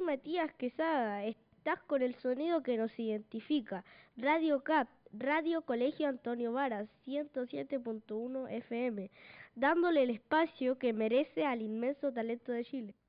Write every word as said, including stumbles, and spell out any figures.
Matías Quesada, estás con el sonido que nos identifica. Radio C A P, Radio Colegio Antonio Varas, ciento siete punto uno F M, dándole el espacio que merece al inmenso talento de Chile.